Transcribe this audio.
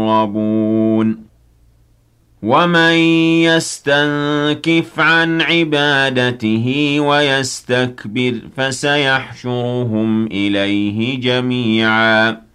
مُقَرَّبُونَ وَمَن يَسْتَنكِفْ عَن عِبَادَتِهِ وَيَسْتَكْبِرْ فَسَيَحْشُرُهُمْ إِلَيْهِ جَمِيعًا